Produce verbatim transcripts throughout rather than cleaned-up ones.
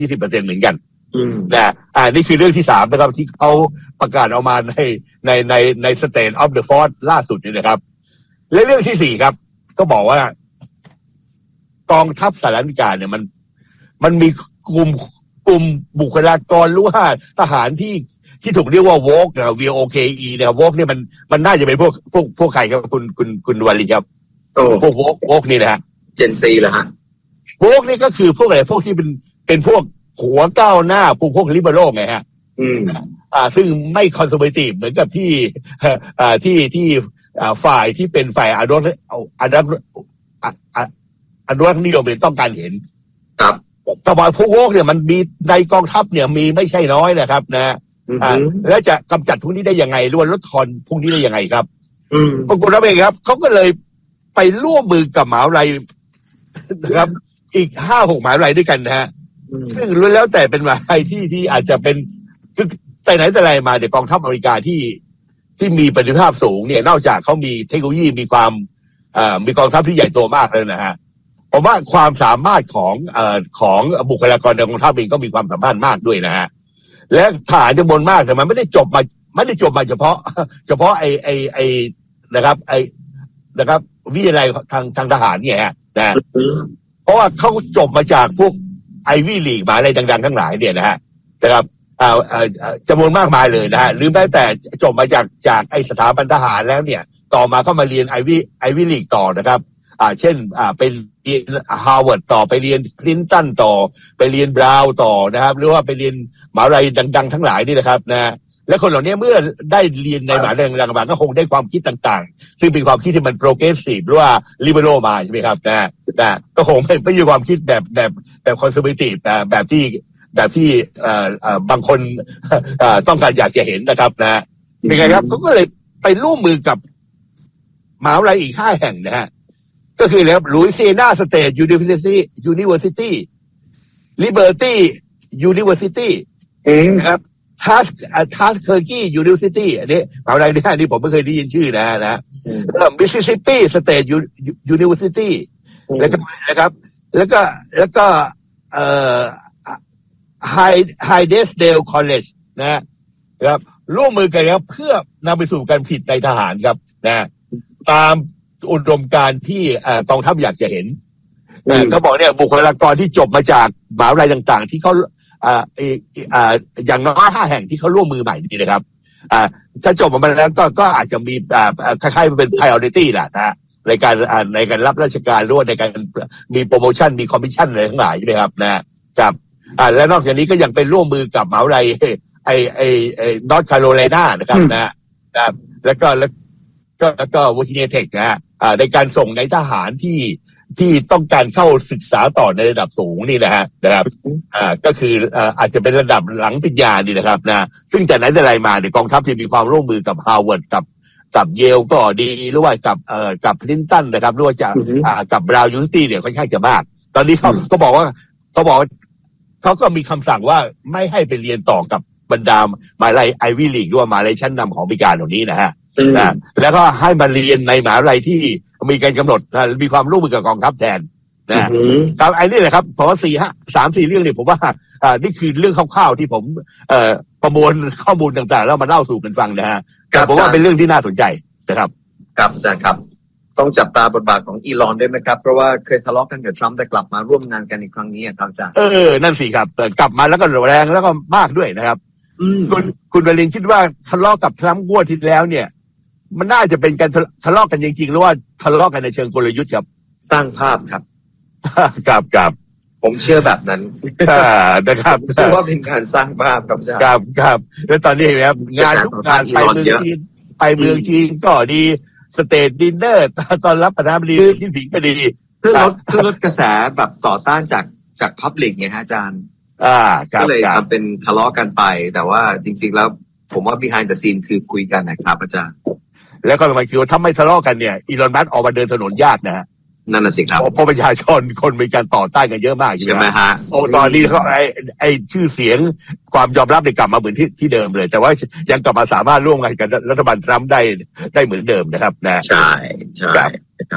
ยี่สิบเปอร์เซ็นต์เหมือนกันนะอ่านี่คือเรื่องที่สามนะครับที่เขาประกาศออกมาในในในใน State of the Force ล่าสุดนี่นะครับและเรื่องที่สี่ครับก็บอกว่ากองทัพสหรัฐอเมริกาเนี่ยมันมันมีกลุ่มกลุ่มบุคลากรหรือว่าทหารที่ที่ถูกเรียกว่า woke นะ V O K E นะครับ woke เนี่ยมันมันน่าจะเป็นพวกพวกพวกใครครับคุณคุณคุณวาลีครับพวก woke woke นี่นะฮะ Gen Z เหรอฮะ woke นี่ก็คือพวกอะไรพวกที่เป็นเป็นพวกหัวก้าวหน้าพวกพวก liberal ไงฮะอืมอ่าซึ่งไม่ conservative เหมือนกับที่อ่าที่ที่อ่าฝ่ายที่เป็นฝ่ายอนุรักษ์อนุรักษ์อนุรักษ์นิยมต้องการเห็นครับแต่ว่าพวก woke เนี่ยมันมีในกองทัพเนี่ยมีไม่ใช่น้อยนะครับนะอ่าแล้วจะกำจัดพวกนี้ได้ยังไงหรือว่าลดทอนพวกนี้ได้ยังไงครับปรากฏว่าเองครับเขาก็เลยไปร่วมมือกับมหาวิทยาลัยนะครับอีกห้าหกมหาวิทยาลัยด้วยกันนะฮะซึ่งล้วนแล้วแต่เป็นมหาวิทยาลัยที่ที่อาจจะเป็นคือแต่ไหนแต่ไรมาเดี๋ยวกองทัพอเมริกาที่ที่มีประสิทธิภาพสูงเนี่ยนอกจากเขามีเทคโนโลยีมีความอ่ามีกองทัพที่ใหญ่โตมากแล้วนะฮะผมว่าความสามารถของเอ่อของบุคลากรในกองทัพเองก็มีความสามารถมากด้วยนะฮะและทหารจำนวนมากแต่มันไม่ได้จบมาไม่ได้จบมาเฉพาะเฉพาะไอไอไอนะครับไอนะครับวิทยาลัยทางทางทหารเนี่ยฮะนะเพราะว่าเขาจบมาจากพวกไอวี่ลีกมาอะไรดังๆทั้งหลายเนี่ยนะฮะนะครับอ่าอ่าจำนวนมากมายเลยนะฮะหรือแม้แต่จบมาจากจากไอสถาบันทหารแล้วเนี่ยต่อมาก็มาเรียนไอวี่ไอวี่ลีกต่อนะครับอ่าเช่นอ่าไปเรียนฮาร์วาร์ดต่อไปเรียนคลินตันต่อไปเรียนบราวน์ต่อนะครับหรือว่าไปเรียนมหาวิทยาลัยดังๆทั้งหลายนี่นะครับนะและคนเหล่านี้เมื่อได้เรียนในมหาวิทยาลัยดังๆก็คงได้ความคิดต่างๆซึ่งเป็นความคิดที่มันโปรเกรสซีฟหรือว่าลิเบอรัลมาใช่ไหมครับนะนะก็คงไม่ไม่มีความคิดแบบแบบแบบคอนเซอร์เวทีฟแบบที่แบบที่เอ่อเอ่อบางคนเอ่อต้องการอยากจะเห็นนะครับนะเป็นไงครับเขาก็เลยไปร่วมมือกับมหาวิทยาลัยอีกห้าแห่งนะฮะก็คือแล้วลุยเซียนาสเตทยูนิเวอร์ซิตี้ยูนิเวอร์ซิตี้ลิเบอร์ตี้ยูนิเวอร์ซิตี้นะครับทัสทัสเคอร์กี้ยูนิเวอร์ซิตี้อันนี้มหาวิทยาลัยนี้อันนี้ผมไม่เคยได้ยินชื่อนะนะมิสซิสซิปปีสเตทยูนิเวอร์ซิตี้แล้วก็นะครับแล้วก็แล้วก็เอ่อไฮไฮเดสเดลคอลเลจนะครับร่วมมือกันแล้วเพื่อนำไปสู่การผลิตในทหารครับนะตามอุดมการณ์ที่กองทัพอยากจะเห็นเขาบอกเนี่ยบุคลากรที่จบมาจากมหาวิทยาลัยต่างๆที่เขาอ่าอ่าอย่างน้อยห้าแห่งที่เขาร่วมมือใหม่นี่นะครับอ่าถ้าจบมาแล้วก็ก็อาจจะมีอ่าคล้ายๆเป็น priority แหละนะในการอ่าในการรับราชการหรือว่าในการมีโปรโมชั่นมีคอมมิชชั่นอะไรทั้งหลายใช่ไหมครับนะครับอ่าและนอกจากนี้ก็ยังเป็นร่วมมือกับมหาวิทยาลัยไอไอไอนอร์ทแคโรไลนานะครับนะนะครับแล้วก็แล้วก็แล้วก็วอร์จิเนียเทคนะอ่าในการส่งในทหารที่ที่ต้องการเข้าศึกษาต่อในระดับสูงนี่นะฮะนะครับอ่าก็คืออ่าอาจจะเป็นระดับหลังปริญญานี่นะครับนะซึ่งแต่ไหนแต่ไรมาเนี่ยกองทัพจะมีความร่วมมือกับฮาร์วาร์ดกับกับเยลก็ดีหรือว่ากับเอ่อกับพลินตันนะครับหรือว่าจะอ่ากับบราวน์ยูนิเวอร์ซิตี้เนี่ยค่อนข้างจะมากตอนนี้เขาก็บอกว่าเขาบอกเขาก็มีคำสั่งว่าไม่ให้ไปเรียนต่อกับบรรดามหาวิทยาลัยไอวี่ลีกหรือว่ามหาวิทยาลัยชั้นนำของอเมริกาเหล่านี้นะฮะนะแล้วก็ให้มาเรียนในมหาวิทยาลัยที่มีการกำหนดมีความร่วมมือกับกองทัพแทนนะครับไอ้นี่แหละครับเพราะว่าสี่ห้าสามสี่เรื่องเนี่ยผมว่าอ่านี่คือเรื่องคร่าวๆที่ผมเอ่อประมวลข้อมูลต่างๆแล้วมาเล่าสู่กันฟังนะฮะผมว่าเป็นเรื่องที่น่าสนใจนะครับครับอาจารย์ครับต้องจับตาบทบาทของอีลอนด้วยไหมครับเพราะว่าเคยทะเลาะกันกับทรัมป์แต่กลับมาร่วมงานกันอีกครั้งนี้ครับอาจารย์เออนั่นสิครับกลับมาแล้วก็แรงแล้วก็มากด้วยนะครับคุณคุณวรินทร์คิดว่าทะเลาะกับทรัมป์งวดที่แล้วเนี่ยมันน่าจะเป็นการทะเลาะกันจริงๆหรือว่าทะเลาะกันในเชิงกลยุทธ์ครับสร้างภาพครับครับครับผมเชื่อแบบนั้นนะครับเชื่อว่าเป็นการสร้างภาพครับอาจารย์ครับครับแล้วตอนนี้ครับงานทุกงานไปเมืองจีนไปเมืองจีนก็ดีสเตทดินเนอร์ตอนรับประธานาธิบดีที่ผิงก็ดีเพื่อลดเพื่อลดกระแสแบบต่อต้านจากจากพับลิกไงฮะอาจารย์อ่าก็เลยทำเป็นทะเลาะกันไปแต่ว่าจริงๆแล้วผมว่า behind the scene คือคุยกันนะครับอาจารย์แล้วก็มันคือว่าถ้าไม่ทะเลาะกันเนี่ยอีลอนมัสก์ออกมาเดินถนนยากนะฮะนั่นน่ะสิครับเพราะประชาชนคนมีการต่อต้านกันเยอะมากใช่ไหมฮะโอ้ตอนนี้เขาไอ้ไอ้ชื่อเสียงความยอมรับได้กลับมาเหมือนที่ที่เดิมเลยแต่ว่ายังกลับมาสามารถร่วมงานกับรัฐบาลทรัมป์ได้ได้เหมือนเดิมนะครับนะใช่ใช่ครับ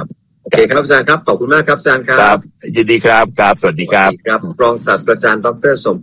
โอเคครับอาจารย์ครับขอบคุณมากครับอาจารย์ครับครับยินดีครับครับสวัสดีครับครับรองศาสตราจารย์ดรสม